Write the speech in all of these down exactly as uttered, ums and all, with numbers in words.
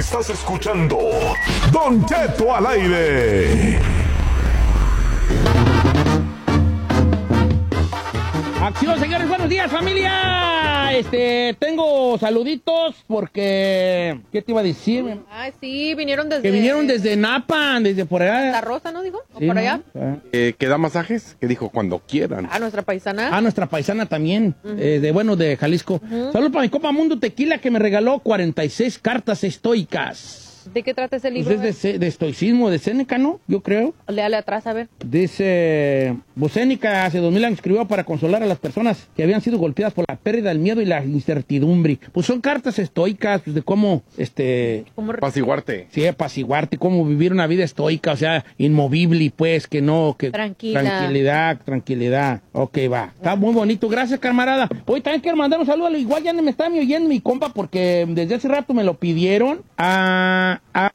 Estás escuchando Don Cheto al aire. Acción, señores, buenos días, familia. Este, tengo saluditos porque... ¿Qué te iba a decir? Ah, sí, vinieron desde... Que vinieron desde Napa, desde por allá. La Rosa, ¿no dijo? ¿O Sí, por ¿no? allá? Ah. Eh, que da masajes, que dijo cuando quieran. A nuestra paisana. Ah, nuestra paisana también, uh-huh. eh, de bueno, de Jalisco. Uh-huh. Saludos para mi compa Mundo Tequila que me regaló cuarenta y seis cartas estoicas. ¿De qué trata ese libro? Pues es de, de estoicismo, de Séneca, ¿no? Yo creo. Léale atrás, a ver. Dice, pues Séneca hace dos mil años escribió para consolar a las personas que habían sido golpeadas por la pérdida, el miedo y la incertidumbre. Pues son cartas estoicas, pues de cómo, este... ¿Cómo? Apaciguarte. Sí, apaciguarte, cómo vivir una vida estoica, o sea, inmovible, pues, que no, que... Tranquila. Tranquilidad, tranquilidad. Ok, va. Está muy bonito. Gracias, camarada. Hoy también quiero mandar un saludo. Igual ya me está oyendo mi compa porque desde hace rato me lo pidieron. A... A,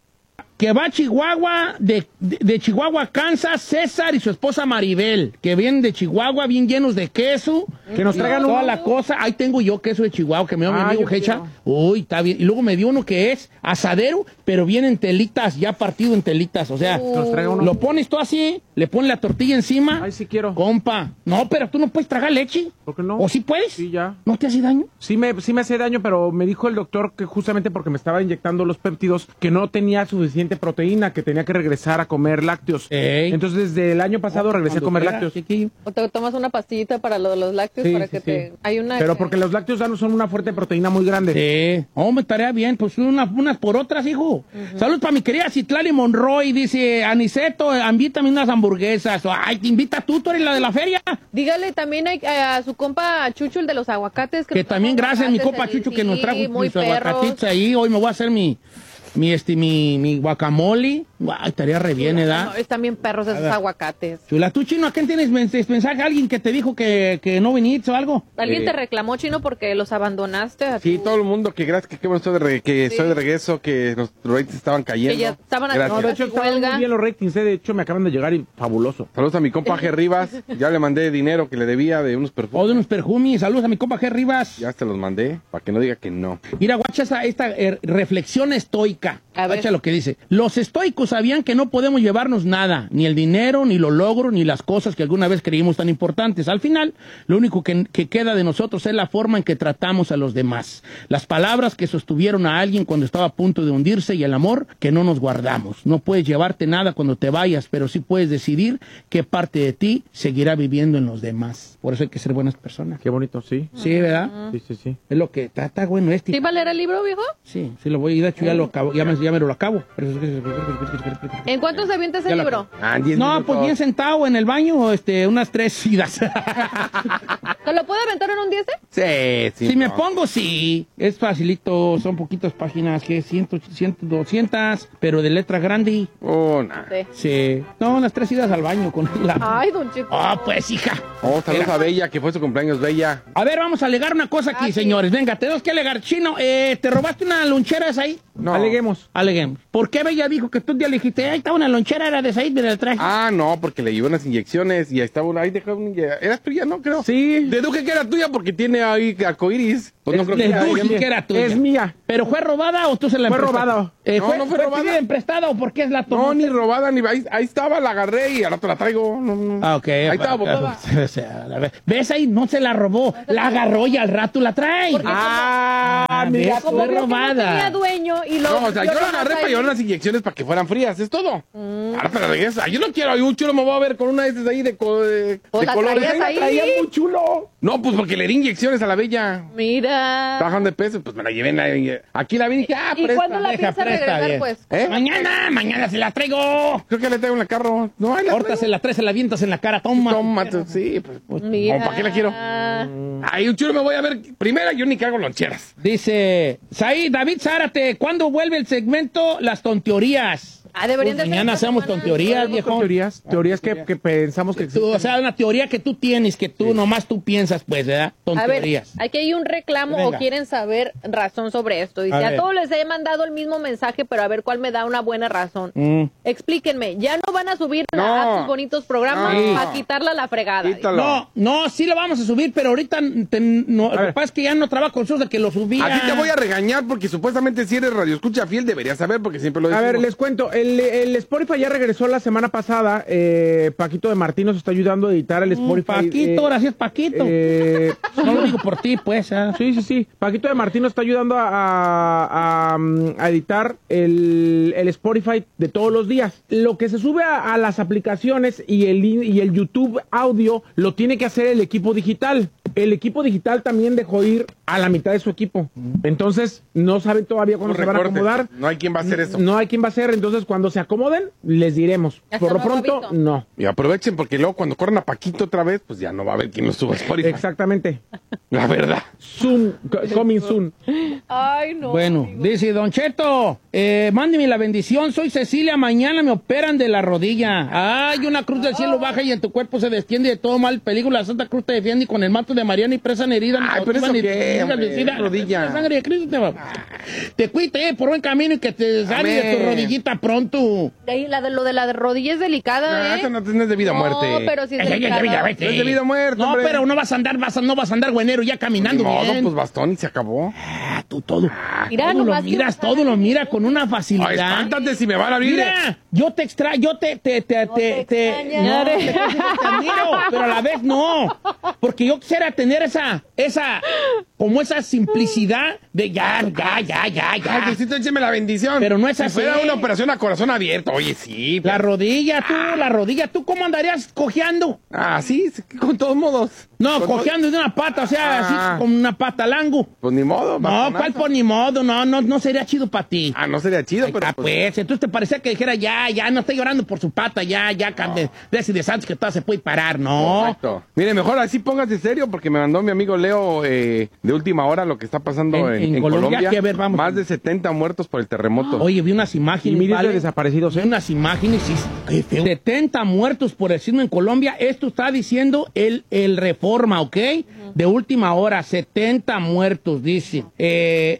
que va a Chihuahua, de, de, de Chihuahua, Kansas, César y su esposa Maribel, que vienen de Chihuahua bien llenos de queso, que nos traigan toda la cosa. Ahí tengo yo queso de Chihuahua, que me dio ah, mi amigo Hecha. Uy, está bien. Y luego me dio uno que es asadero, pero viene en telitas, ya partido en telitas. O sea, uh. lo pones tú así, le pones la tortilla encima. Ay, sí quiero. Compa. No, pero tú no puedes tragar leche. ¿Por qué no? ¿O sí puedes? Sí, ya. ¿No te hace daño? Sí me, sí me hace daño, pero me dijo el doctor que justamente porque me estaba inyectando los péptidos, que no tenía suficiente proteína, que tenía que regresar a comer lácteos. Ey. Entonces, desde el año pasado oh, regresé a comer quiera, lácteos. Chiquillo. O te tomas una pastillita para lo de los lácteos sí, para sí, que sí. te... Hay una pero que... porque los lácteos ya no son una fuerte proteína muy grande. Sí. Oh, me estaría bien. Pues una, unas por otras, hijo. Uh-huh. Saludos para mi querida Citlali Monroy. Dice, Aniceto, invítame unas hamburguesas. Ay, te invita tú, tú eres la de la feria. Dígale también a, a su compa Chucho, el de los aguacates. Que, que también gracias a mi compa Chucho que nos trajo mis aguacatitos ahí. Hoy me voy a hacer mi... Mi, este, mi, mi guacamole. Guau, estaría re bien, ¿verdad? No, están bien perros esos aguacates. Chula, tú, Chino, ¿a quién tienes mensaje? ¿Alguien que te dijo que, que no viniste o algo? ¿Alguien eh, te reclamó, Chino, porque los abandonaste? A sí, tu... todo el mundo, que gracias, que qué bueno estoy de, re, que sí. estoy de regreso, que los ratings estaban cayendo. Que ya estaban a no, de hecho, estaban muy bien los ratings, ¿eh? De hecho, me acaban de llegar y fabuloso. Saludos a mi compa G. Rivas. Ya le mandé dinero que le debía de unos perfumes. Oh, de unos perfumes. Saludos a mi compa G. Rivas. Ya te los mandé, para que no diga que no. Mira, guacha esta, esta eh, reflexión estoica. A ver. Guacha lo que dice. Los estoicos sabían que no podemos llevarnos nada, ni el dinero, ni los logros, ni las cosas que alguna vez creímos tan importantes. Al final, lo único que, que queda de nosotros es la forma en que tratamos a los demás. Las palabras que sostuvieron a alguien cuando estaba a punto de hundirse y el amor que no nos guardamos. No puedes llevarte nada cuando te vayas, pero sí puedes decidir qué parte de ti seguirá viviendo en los demás. Por eso hay que ser buenas personas. Qué bonito, sí. Sí, ¿verdad? Uh-huh. Sí, sí, sí. Es lo que está, está bueno este. ¿Sí va a leer el libro, viejo? Sí, sí lo voy a ir. De hecho, ya lo acabo, ya me, ya me lo acabo. ¿En cuánto se avienta ese ya libro? Ah, diez no, minutos. pues bien sentado en el baño, este, unas tres idas. ¿Te lo puede aventar en un diez? Sí, sí. Si no. me pongo, sí. Es facilito, son poquitas páginas, que cien, cien, doscientas, pero de letra grande. Oh, no. Sí. Sí. No, unas tres idas al baño con la... Ay, don Chico. Ah, oh, pues, hija. Oh, saludos a Bella, que fue su cumpleaños, Bella. A ver, vamos a alegar una cosa aquí, ah, señores. Sí. Venga, tenemos que alegar. Chino, eh, ¿te robaste una lonchera esa ahí? No. Aleguemos. Aleguemos. ¿Por qué Bella dijo que tú un día le dijiste, ahí estaba una lonchera, era de Said, me la traje? Ah, no, porque le llevó unas inyecciones y ahí estaba una, ahí dejó una inyección. ¿Eras tuya, no? Creo. Sí. Deduje que era tuya porque tiene ahí arcoiris. Pues no creo que deduje que era tuya. Es mía. ¿Pero fue robada o tú se la Fue emprestaste? robada. Eh, no, fue, no fue, fue robada. ¿Fue prestada o por qué es la tomó? No, ni robada, ni ahí, ahí estaba, la agarré y al rato la traigo. No, no. Ah, ok. Ahí estaba botada. ¿Ves ahí? No se la robó. La agarró y al rato la trae. Ah, mira, fue robada. No tenía dueño y lo... No, o sea, yo la agarré para llevar unas inyecciones para que fueran frías, es todo. Mm. Ahora te la regresa. Yo no quiero, yo un chulo me voy a ver con una de esas ahí de, co de, de la colores. Ahí? La traía muy chulo. No, pues porque le di inyecciones a la Bella. Mira. Bajan de peso, pues me la llevé en la... Aquí la vi y dije, ah, ¿Y presta. cuándo la piensa regresar, bien. pues? ¿Eh? Mañana, mañana se la traigo. Creo que le traigo en el carro. No, ahí la Ahorita se la traes, se la avientas en la cara, toma. Toma, sí, pues, pues Mira. ¿para qué la quiero? Ahí un chulo me voy a ver. Primera, yo ni cargo loncheras. Dice, Said, David Zárate, ¿cuándo vuelve el segmento Las Tonteorías? Ah, deberían Pues de mañana hacer hacemos esta con semana. teorías, Con viejo. teorías, teorías que, que pensamos que Tú, existen. o sea, una teoría que tú tienes, que tú nomás tú piensas, pues, ¿verdad? Son A ver, teorías. aquí hay un reclamo Venga. o quieren saber razón sobre esto. Dice, A a, ver. todos les he mandado el mismo mensaje, pero a ver cuál me da una buena razón. Mm. Explíquenme, ya no van a subir No. a sus bonitos programas No. a quitarla la fregada. Quítalo. No, no, sí lo vamos a subir, pero ahorita te- no, lo que ver. pasa es que ya no trabajo con Susa que lo subía. A ti te voy a regañar porque supuestamente si eres radio escucha fiel deberías saber porque siempre lo A decimos. ver, les cuento, el, el Spotify ya regresó la semana pasada. Eh, Paquito de Martín nos está ayudando a editar el Spotify. Paquito, eh, ahora sí es Paquito. eh, No lo digo por ti, pues. ¿ah? Sí, sí, sí. Paquito de Martín nos está ayudando a, a- a, mm, a editar el, el Spotify de todos los días. Lo que se sube a, a las aplicaciones y el, in- y el YouTube audio lo tiene que hacer el equipo digital. El equipo digital también dejó ir a la mitad de su equipo. Entonces, no saben todavía cuándo Los se van a recortes. acomodar. No hay quien va a hacer eso. No hay quien va a hacer. Entonces, cuando se acomoden, les diremos. Hasta Por lo nuevo pronto, aviso. no. Y aprovechen porque luego cuando corran a Paquito otra vez, pues ya no va a haber quien lo suba a Spotify. Exactamente. La verdad. Soon, co- coming soon. Ay, no. Bueno, amigo. dice Don Cheto, eh, mándeme la bendición, soy Cecilia, mañana me operan de la rodilla. Ay, una cruz del cielo baja y en tu cuerpo se desciende de todo mal peligro, la Santa Cruz te defiende y con el manto de Mariana y presa herida. Ay, pero eso qué, hombre, la rodilla. La sangre de Cristo te va. Te cuite eh, por buen camino y que te sane de tu Amén. rodillita pronto. Ey, la de, lo de la de rodilla es delicada, No, ¿eh? eso no, no es de vida o muerte. No, pero sí es Ay, ay, ay, ay, delicada. ay, ay, No es de vida o muerte, No, hombre. pero no vas a andar, vas a, no vas a andar güenero ya caminando Ni modo, bien. pues bastón y se acabó. Ah, tú todo. Mira, todo lo nomás miras, que- todo lo mira con una Ay, facilidad. espántate si me van a abrir. Mira, yo te extraño, yo te, te, te, No te, te te- extrañaré. no, te, te admiro, pero a la vez no, porque yo quisiera tener esa, esa, como esa simplicidad de ya, ya, ya, ya, Ay, ya. necesito écheme la bendición. Pero no es si así. fuera una operación a corazón abierto, oye, sí. La pero- rodilla, tú, la rodilla, tú, ¿cómo andarías cojeando? Ah, sí, sí, con todos modos. No, Con to- cojeando de una pata, o sea, Ah. así como una pata lango. Pues ni modo. No, bastonazo. ¿cuál por ni modo? No, no, no sería chido para ti. Ah, no sería chido, Ay, pero ah, pues... pues, entonces te parecía que dijera, ya, ya, no estoy llorando por su pata, ya, ya, no. de, de ese de Santos que todo se puede parar, no. Correcto. Mire, mejor así póngase serio porque me mandó mi amigo Leo eh, de última hora lo que está pasando En- en, en en Colombia, Colombia. que a ver, vamos. Más de setenta muertos por el terremoto. Oye, vi unas Y imágenes, miles ¿vale? de desaparecidos, Vi ¿eh? unas imágenes y qué feo. setenta muertos por el sismo en Colombia. Esto está diciendo el, el Reforma, ¿ok? De última hora, setenta muertos, dice. Eh,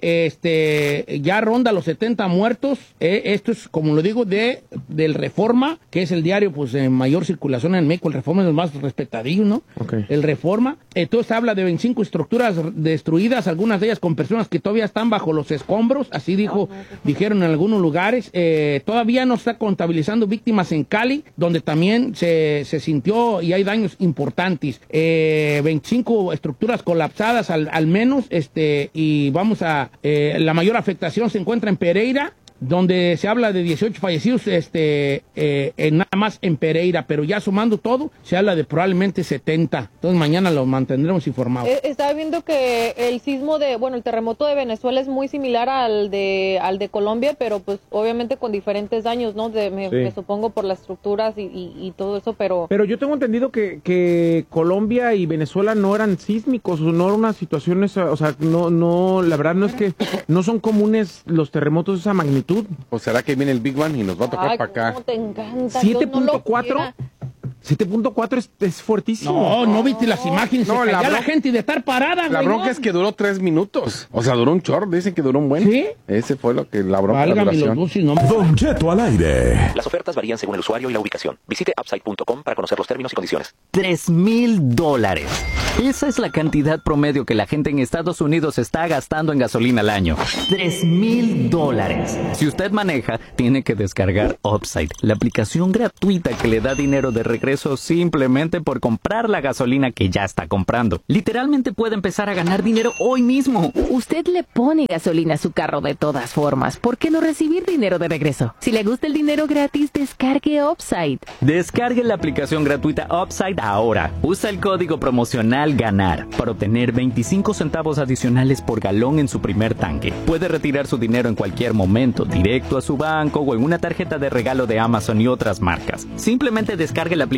este, ya ronda los setenta muertos. Eh, esto es, como lo digo, de del Reforma, que es el diario pues de mayor circulación en México. El Reforma es el más respetadillo, ¿no? Ok. El Reforma. Entonces habla de veinticinco estructuras destruidas, algunas de ellas con personas que todavía están bajo los escombros, así dijo, dijeron en algunos lugares. Eh, todavía no está contabilizando víctimas en Cali, donde también se, se sintió y hay daños importantes. Eh, veinticinco estructuras colapsadas al, al menos, este, y vamos a, eh, la mayor afectación se encuentra en Pereira, donde se habla de dieciocho fallecidos, este, eh, en nada más en Pereira, pero ya sumando todo, se habla de probablemente setenta. Entonces mañana los mantendremos informados. Eh, estaba viendo que el sismo de, bueno, el terremoto de Venezuela es muy similar al de al de Colombia, pero pues obviamente con diferentes daños, ¿no? De, me, Sí. me supongo por las estructuras y, y, y todo eso, pero... Pero yo tengo entendido que, que Colombia y Venezuela no eran sísmicos, o no eran unas situaciones, o sea, no, no, la verdad no es que no son comunes los terremotos de esa magnitud. ¿O será que viene el Big One y nos va a tocar Ay, para acá? cómo te encanta. siete Dios no lo punto cuatro quiera. siete punto cuatro es, es fuertísimo. No, no viste las imágenes, No, se la caía la, bron- gente de estar parada, La güey, bronca ¿no? es que duró tres minutos. O sea, duró un chorro. Dicen que duró un buen. ¿Sí? Ese fue lo que la bronca de la Válgame los duración. buses, no. Don Cheto al aire. Las ofertas varían según el usuario y la ubicación. Visite upside punto com para conocer los términos y condiciones. Tres mil dólares. Esa es la cantidad promedio que la gente en Estados Unidos está gastando en gasolina al año. Tres mil dólares. Si usted maneja, tiene que descargar Upside, la aplicación gratuita que le da dinero de regreso simplemente por comprar la gasolina que ya está comprando. Literalmente puede empezar a ganar dinero hoy mismo. Usted le pone gasolina a su carro de todas formas. ¿Por qué no recibir dinero de regreso? Si le gusta el dinero gratis, descargue Upside. Descargue la aplicación gratuita Upside ahora. Usa el código promocional GANAR para obtener veinticinco centavos adicionales por galón en su primer tanque. Puede retirar su dinero en cualquier momento, directo a su banco o en una tarjeta de regalo de Amazon y otras marcas. Simplemente descargue la aplicación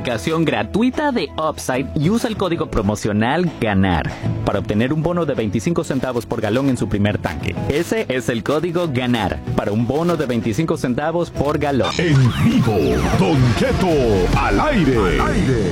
aplicación gratuita de Upside y usa el código promocional GANAR para obtener un bono de veinticinco centavos por galón en su primer tanque. Ese es el código GANAR para un bono de veinticinco centavos por galón. En vivo, Don Cheto al aire. Al aire.